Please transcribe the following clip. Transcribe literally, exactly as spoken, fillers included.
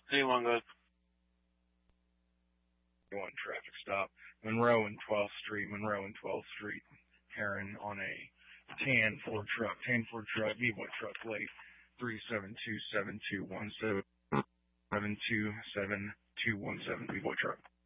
Hey, long guys. One traffic stop. Monroe and twelfth Street, Monroe and twelfth Street. Heron on a tan Ford truck, tan Ford truck, Vivo truck plate, three seven two seven two one seven, seven two seven two one seven, Vivo truck.